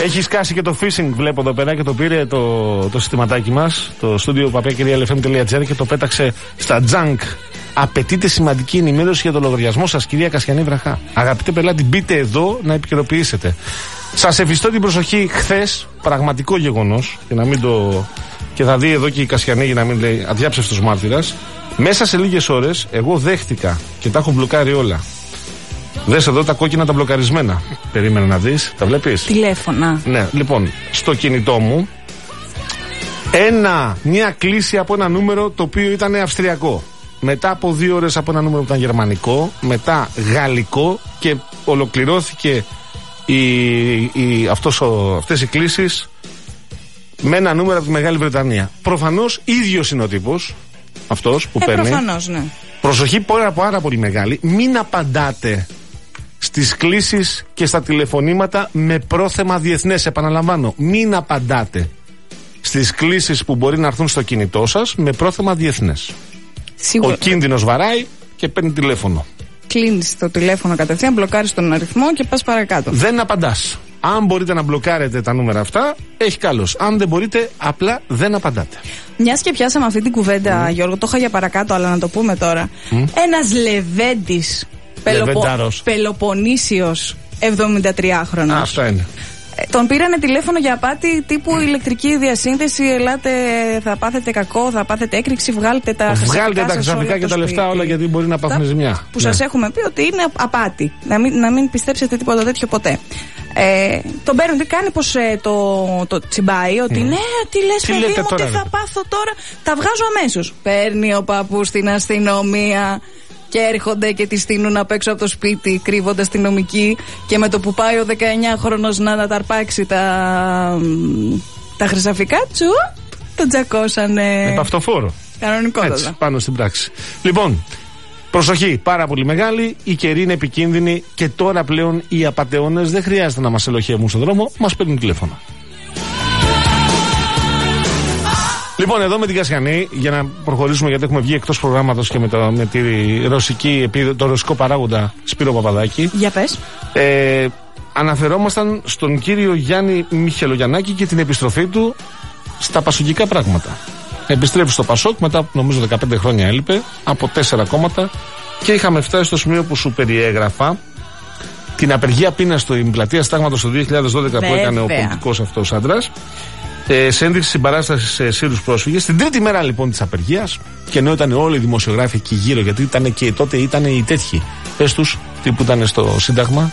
Έχει σκάσει και το phishing, βλέπω εδώ πέρα, και το πήρε το συστηματάκι μας, το studio papakirialfm.gr, και το πέταξε στα junk. Απαιτείται σημαντική ενημέρωση για το λογαριασμό σας, κυρία Κασιανή Βραχά. Αγαπητέ πελάτη, μπείτε εδώ να επικαιροποιήσετε. Σας εφιστώ την προσοχή. Χθες, πραγματικό γεγονός, και θα δει εδώ και η Κασιανή, για να μην λέει αδιάψευτος μάρτυρας, μέσα σε λίγες ώρες εγώ δέχτηκα και τα έχω μπλοκάρει όλα. Δες εδώ τα κόκκινα τα μπλοκαρισμένα. Περίμενα να δεις, τα βλέπεις? Τηλέφωνα. Ναι, λοιπόν, στο κινητό μου μια κλήση από ένα νούμερο το οποίο ήταν αυστριακό. Μετά από 2 ώρες από ένα νούμερο που ήταν γερμανικό, μετά γαλλικό, και ολοκληρώθηκε αυτές οι κλήσεις με ένα νούμερο από τη Μεγάλη Βρετανία. Προφανώς ίδιος είναι ο τύπος αυτός που παίρνει. Προφανώς, ναι. Προσοχή πάρα πολύ μεγάλη. Μην απαντάτε στις κλήσεις και στα τηλεφωνήματα με πρόθεμα διεθνές. Επαναλαμβάνω, μην απαντάτε στις κλήσεις που μπορεί να έρθουν στο κινητό σας με πρόθεμα διεθνές. Σίγουρα. Ο κίνδυνος βαράει και παίρνει τηλέφωνο. Κλείνεις το τηλέφωνο κατευθείαν, μπλοκάρεις τον αριθμό και πας παρακάτω. Δεν απαντάς. Αν μπορείτε να μπλοκάρετε τα νούμερα αυτά, έχει καλώς. Αν δεν μπορείτε, απλά δεν απαντάτε. Μιας και πιάσαμε αυτή την κουβέντα, Γιώργο, το είχα για παρακάτω, αλλά να το πούμε τώρα. Ένας Λεβέντης, Πελοποννήσιος, 73χρονος. Αυτά είναι. Τον πήρανε τηλέφωνο για απάτη τύπου ηλεκτρική διασύνδεση. Ελάτε, θα πάθετε κακό, θα πάθετε έκρηξη. Βγάλτε τα χρυσαφικά και τα λεφτά όλα, γιατί μπορεί να πάθουν ζημιά. Που σας έχουμε πει ότι είναι απάτη. Να μην πιστέψετε τίποτα τέτοιο ποτέ. Τον παίρνουν, τι κάνει, πως το τσιμπάει, ότι ναι, τι λες παιδί μου, τι θα πάθω τώρα. Τα βγάζω αμέσως. Παίρνει ο παππούς στην αστυνομία. Και έρχονται και τη στείνουν απ' έξω από το σπίτι, κρύβονται αστυνομικοί, και με το που πάει ο 19χρονος να τα αρπάξει τα χρυσαφικά του, τον τζακώσανε. Με παυτοφόρο. Κανονικότατα. Έτσι, πάνω στην πράξη. Λοιπόν, προσοχή, πάρα πολύ μεγάλη. Η καιρή είναι επικίνδυνη και τώρα πλέον οι απατεώνες δεν χρειάζεται να μας ελοχεύουν στον δρόμο, μας παίρνουν τηλέφωνο. Λοιπόν, εδώ με την Κασιανή, για να προχωρήσουμε, γιατί έχουμε βγει εκτός προγράμματος και με το ρωσικό παράγοντα Σπύρο Παπαδάκη. Για πες. Αναφερόμασταν στον κύριο Γιάννη Μιχελογιαννάκη και την επιστροφή του στα πασοκικά πράγματα. Επιστρέφει στο Πασόκ μετά από, νομίζω, 15 χρόνια έλειπε, από 4 κόμματα, και είχαμε φτάσει στο σημείο που σου περιέγραφα την απεργία πείνας στην πλατεία Στάγματος το 2012 που έκανε ο πολιτικός αυτός άντρας. Σε ένδειξη συμπαράσταση σε Σύρους πρόσφυγες. Την τρίτη μέρα λοιπόν της απεργίας, και ενώ ήταν όλοι οι δημοσιογράφοι εκεί γύρω, γιατί ήταν και τότε ήταν οι τέτοιοι, πες τους, τι που ήταν στο Σύνταγμα,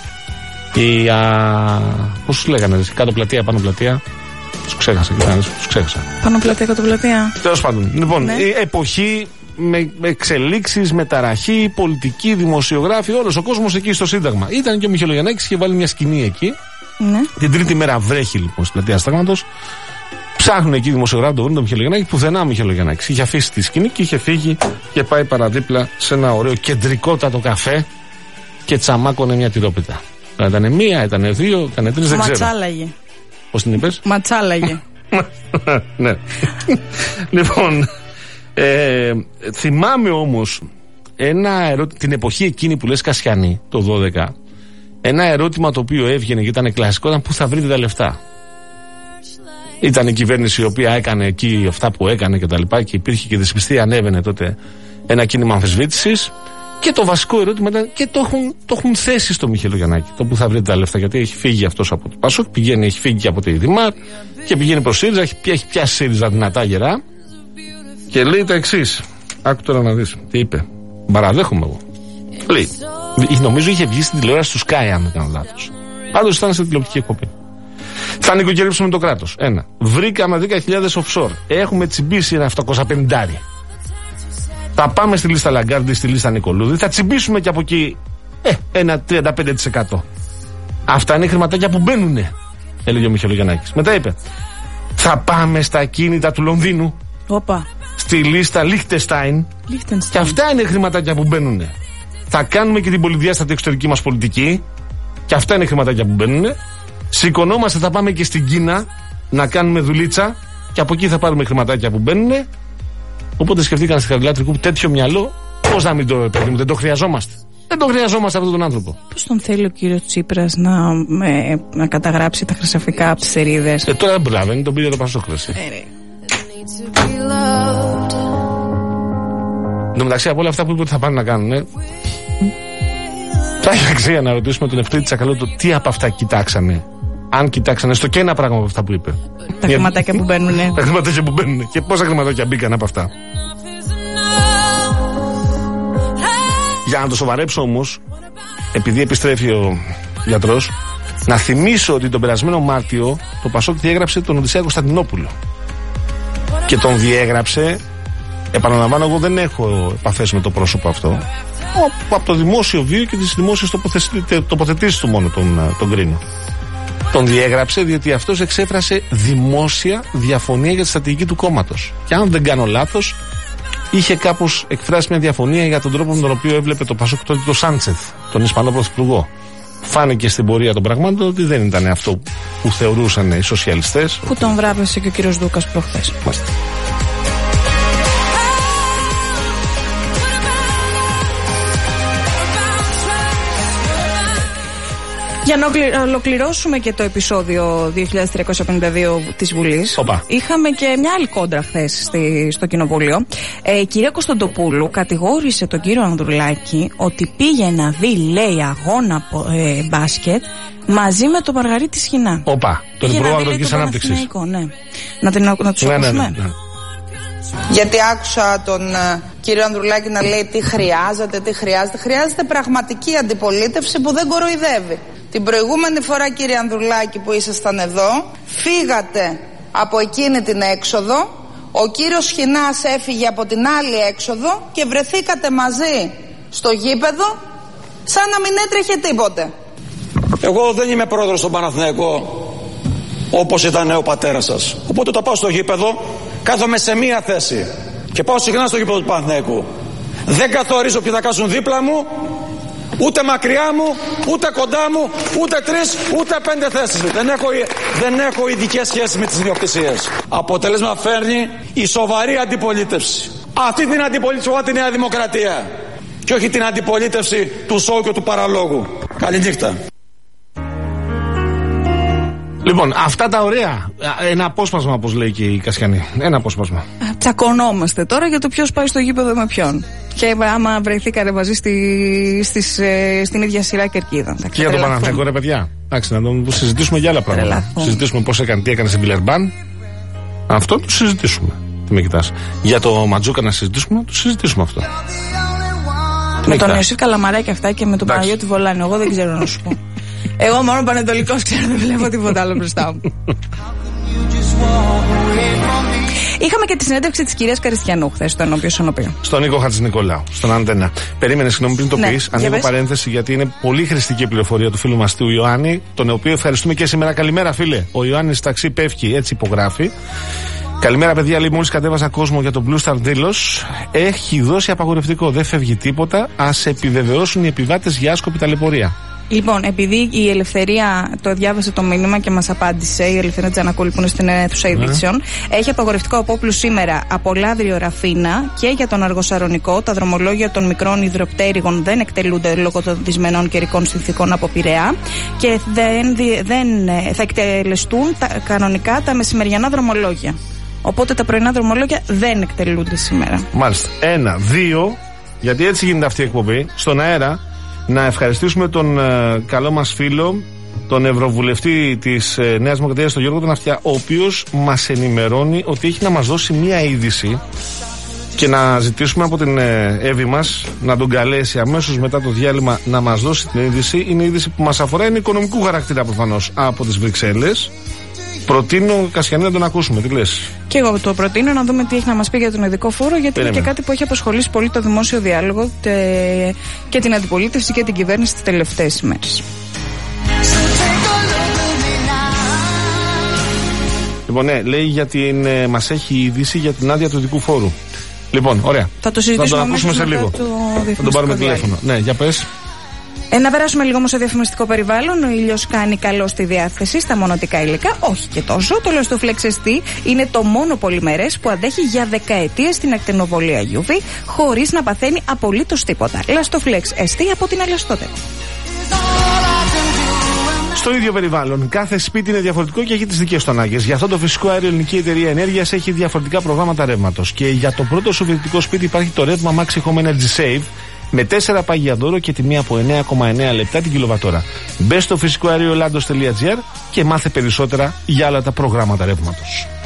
πώς τους λέγανε, κάτω πλατεία, πάνω πλατεία, τους ξέχασα. Πάνω πλατεία, κάτω πλατεία. Τέλος πάντων, λοιπόν, ναι. Η εποχή με εξελίξεις, μεταραχή, πολιτική, δημοσιογράφοι, όλος ο κόσμος εκεί στο Σύνταγμα. Ήταν και ο Μιχελογιαννάκης, είχε βάλει μια σκηνή εκεί. Ναι. Την τρίτη μέρα βρέχει λοιπόν στην πλατεία Στάγματος. Ψάχνουν εκεί οι δημοσιογράφοι το βρουν τον Μιχελογιαννάκη, πουθενά ο Μιχελογιαννάκης. Είχε αφήσει τη σκηνή και είχε φύγει και πάει παραδίπλα σε ένα ωραίο κεντρικότατο καφέ και τσαμάκωνε μια τυρόπιτα. Ήταν μία, ήταν δύο, ήταν τρεις, δεν ξέρω. Ματσάλαγε. Πώς την είπες? Ματσάλαγε. Ναι. Λοιπόν, θυμάμαι όμως την εποχή εκείνη που λες Κασιανή, το 12, ένα ερώτημα το οποίο έβγαινε και ήταν κλασικό, ήταν πού θα βρείτε τα λεφτά. Ήταν η κυβέρνηση η οποία έκανε εκεί αυτά που έκανε και τα λοιπά, και υπήρχε και δυσπιστία, ανέβαινε τότε ένα κίνημα αμφισβήτησης, και το βασικό ερώτημα ήταν, και το έχουν θέσει στο Μιχελογιαννάκη, το που θα βρείτε τα λεφτά, γιατί έχει φύγει αυτός από το Πασόκ, έχει φύγει και από τη Δημάρ και πηγαίνει προς ΣΥΡΙΖΑ, έχει πιάσει ΣΥΡΙΖΑ δυνατά γερά, και λέει τα εξής. Άκου τώρα να δεις τι είπε. Παραδέχομαι εγώ. Λέει, νομίζω είχε βγει στην τηλεόραση του Sky, αν δεν κάνω λάθος. Πάντως ήταν σε τηλεοπτική εκπομπή. Θα νοικοκυρέψουμε το κράτος. 1. Βρήκαμε 10.000 offshore. Έχουμε τσιμπήσει ένα 750. Θα πάμε στη λίστα Λαγκάρντι, στη λίστα Νικολούδη. Θα τσιμπήσουμε και από εκεί ένα 35%. Αυτά είναι χρηματάκια που μπαίνουνε, έλεγε ο Μιχελογιαννάκης. Μετά είπε, θα πάμε στα ακίνητα του Λονδίνου. Οπα. Στη λίστα Λίχτενστάιν. Και αυτά είναι χρηματάκια που μπαίνουνε. Θα κάνουμε και την πολυδιάστατη εξωτερική μας πολιτική. Και αυτά είναι χρηματάκια που μπαίνουνε. Σηκωνόμαστε, θα πάμε και στην Κίνα να κάνουμε δουλίτσα. Και από εκεί θα πάρουμε χρηματάκια που μπαίνουνε. Οπότε σκεφτήκαν στη Χαριλάτρικου τέτοιο μυαλό, πώς να μην το παιδί μου, δεν το χρειαζόμαστε. Δεν τον χρειαζόμαστε αυτόν τον άνθρωπο. Πώς τον θέλει ο κύριος Τσίπρας να καταγράψει τα χρυσαφικά από τις θερίδες? Τώρα δεν προλαβαίνει, τον πήρε το Πασόκραση. Εν τω μεταξύ, από όλα αυτά που είπε ότι θα πάνε να κάνουν, θα έχει αξία να ρωτήσουμε τον Ευθύμη Τσακαλώτο τι από αυτά κοιτάξανε. Αν κοιτάξανε στο και ένα πράγμα από αυτά που είπε. Τα χρηματάκια που μπαίνουν. Τα χρηματάκια που μπαίνουν. Και πόσα χρηματάκια μπήκαν από αυτά. Για να το σοβαρέψω όμως, επειδή επιστρέφει ο γιατρός, να θυμίσω ότι τον περασμένο Μάρτιο το Πασόκ διέγραψε τον Οδυσσέα Κωνσταντινόπουλο. Και τον διέγραψε, επαναλαμβάνω, εγώ δεν έχω επαφές με το πρόσωπο αυτό, από το δημόσιο βίο και τις δημόσιες τοποθετήσεις του μόνο τον κρίνω. Τον διέγραψε διότι αυτός εξέφρασε δημόσια διαφωνία για τη στρατηγική του κόμματος. Και αν δεν κάνω λάθος, είχε κάπως εκφράσει μια διαφωνία για τον τρόπο με τον οποίο έβλεπε το Πασόκ τότε το Σάντσεθ, τον Ισπανό Πρωθυπουργό. Φάνηκε στην πορεία των πραγμάτων ότι δεν ήταν αυτό που θεωρούσαν οι σοσιαλιστές. Που τον βράβευσε και ο κύριος Δούκας προχθές. Για να ολοκληρώσουμε και το επεισόδιο 2352 της Βουλής, είχαμε και μια άλλη κόντρα χθες στο κοινοβούλιο. Η κυρία Κωνσταντοπούλου κατηγόρησε τον κύριο Ανδρουλάκη ότι πήγε να δει, λέει, αγώνα μπάσκετ μαζί με τον Μαργαρίτη Σχοινά. Όπα, τον Υπουργό Αγροτικής Ανάπτυξης. Ναι. Να τους ακούσουμε. Ναι. Γιατί άκουσα τον κύριο Ανδρουλάκη να λέει τι χρειάζεται. Χρειάζεται πραγματική αντιπολίτευση που δεν κοροϊδεύει. Την προηγούμενη φορά, κύριε Ανδρουλάκη, που ήσασταν εδώ, φύγατε από εκείνη την έξοδο, ο κύριος Σχοινάς έφυγε από την άλλη έξοδο και βρεθήκατε μαζί στο γήπεδο σαν να μην έτρεχε τίποτε. Εγώ δεν είμαι πρόεδρος στον Παναθηναϊκό όπως ήταν ο πατέρας σας. Οπότε όταν πάω στο γήπεδο, κάθομαι σε μία θέση και πάω συχνά στο γήπεδο του Παναθηναϊκού. Δεν καθορίζω ποιοι θα κάσουν δίπλα μου, ούτε μακριά μου, ούτε κοντά μου, ούτε 3, ούτε 5 θέσεις. Δεν έχω ειδικές σχέσεις με τις ιδιοκτησίες. Αποτέλεσμα φέρνει η σοβαρή αντιπολίτευση. Αυτή την αντιπολίτευση φορά τη Νέα Δημοκρατία. Και όχι την αντιπολίτευση του σόου και του παραλόγου. Καληνύχτα. Λοιπόν, αυτά τα ωραία. Ένα απόσπασμα, όπως λέει και η Κασιανή. Ένα απόσπασμα. Τσακωνόμαστε τώρα για το ποιος πάει στο γήπεδο με ποιον. Και άμα βρεθήκατε μαζί στην ίδια σειρά κερκίδα. Και για τον Παναθηναϊκό, ρε παιδιά. Εντάξει, να το συζητήσουμε για άλλα πράγματα. Συζητήσουμε πώς έκανε, τι έκανε σε Βιλερμπάν. Αυτό το συζητήσουμε. Τι με κοιτάς. Για το Ματζούκα να συζητήσουμε, το συζητήσουμε αυτό. Με τον Ιωσήφ Καλαμαρά και αυτά και με τον Παναγιώτη Βολάνη. Εγώ δεν ξέρω να σου πω. Εγώ μόνο πανετολικός ξέρω, δεν βλέπω τίποτα άλλο μπροστά μου. Είχαμε και τη συνέντευξη της κυρίας Καριστιανού χθες στο ενώπιο Σωνοπείο. Στον Νίκο Χατζηνικολάου, στον Αντένα. Περίμενε, συγγνώμη, πριν το πεις. Ανοίγω παρένθεση γιατί είναι πολύ χρηστική πληροφορία του φίλου μας του Ιωάννη, τον οποίο ευχαριστούμε και σήμερα. Καλημέρα, φίλε. Ο Ιωάννης ταξί πέφτει, έτσι υπογράφει. Καλημέρα, παιδιά. Λέει, μόλις κατέβαζα κόσμο για τον Blue Star Delos. Έχει δώσει απαγορευτικό. Δεν φεύγει τίποτα. Ας επιβεβαιώσουν οι επιβάτες για άσκοπη ταλαιπωρία. Λοιπόν, επειδή η Ελευθερία το διάβασε το μήνυμα και μας απάντησε, η Ελευθερία Τζανακούλη που είναι στην αίθουσα ειδήσεων, έχει απαγορευτικό απόπλου σήμερα από Λαύριο Ραφίνα και για τον Αργοσαρονικό. Τα δρομολόγια των μικρών υδροπτέρυγων δεν εκτελούνται λόγω των δυσμενών καιρικών συνθήκων από Πειραιά και δεν θα εκτελεστούν κανονικά τα μεσημεριανά δρομολόγια. Οπότε τα πρωινά δρομολόγια δεν εκτελούνται σήμερα. Μάλιστα. 1, 2, γιατί έτσι γίνεται αυτή η εκπομπή, στον αέρα. Να ευχαριστήσουμε τον καλό μας φίλο, τον Ευρωβουλευτή της Νέας Δημοκρατίας, τον Γιώργο τον Αυτιά, ο οποίος μας ενημερώνει ότι έχει να μας δώσει μία είδηση και να ζητήσουμε από την Εύη μας να τον καλέσει αμέσως μετά το διάλειμμα να μας δώσει την είδηση. Είναι η είδηση που μας αφορά, είναι οικονομικού χαρακτήρα προφανώς από τις Βρυξέλλες. Προτείνω, Κασιανή, να τον ακούσουμε. Τι λες? Και εγώ το προτείνω, να δούμε τι έχει να μας πει για τον ειδικό φόρο, γιατί είναι και κάτι που έχει απασχολήσει πολύ το δημόσιο διάλογο και την αντιπολίτευση και την κυβέρνηση τις τελευταίες ημέρες. Λοιπόν, ναι, λέει γιατί μας έχει ειδήσει για την άδεια του ειδικού φόρου. Λοιπόν, ωραία. Θα το συζητήσουμε, θα τον ακούσουμε σε λίγο. Θα τον πάρουμε τηλέφωνο. Ναι, για πες. Να περάσουμε λίγο όμως στο διαφημιστικό περιβάλλον. Ο ήλιος κάνει καλό στη διάθεση στα μονοτικά υλικά, όχι και τόσο. Το Lastoflex ST είναι το μόνο πολυμερές που αντέχει για δεκαετίες την ακτινοβολία UV χωρίς να παθαίνει απολύτως τίποτα. Lastoflex ST από την Ελαστότε. Στο ίδιο περιβάλλον, κάθε σπίτι είναι διαφορετικό και έχει τις δικές του ανάγκες. Γι' αυτό το φυσικό αέριο Ελληνική Εταιρεία Ενέργειας έχει διαφορετικά προγράμματα ρεύματος. Και για το πρώτο σου φοιτητικό σπίτι υπάρχει το ρεύμα Maxi Home Energy Save με 4 πάγια δώρο και τιμή από 9,9 λεπτά την κιλοβατόρα. Μπες στο φυσικοαερioelados.gr και μάθε περισσότερα για όλα τα προγράμματα ρεύματος.